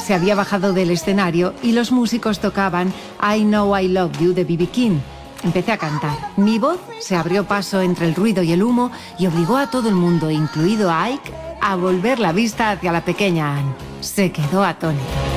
se había bajado del escenario y los músicos tocaban I Know I Love You de B.B. King. Empecé a cantar. Mi voz se abrió paso entre el ruido y el humo y obligó a todo el mundo, incluido a Ike, a volver la vista hacia la pequeña Anne. Se quedó atónita.